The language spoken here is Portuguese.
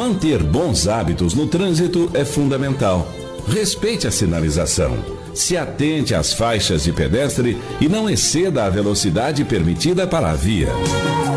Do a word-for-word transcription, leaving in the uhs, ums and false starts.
Manter bons hábitos no trânsito é fundamental. Respeite a sinalização. Se atente às faixas de pedestre e não exceda a velocidade permitida para a via.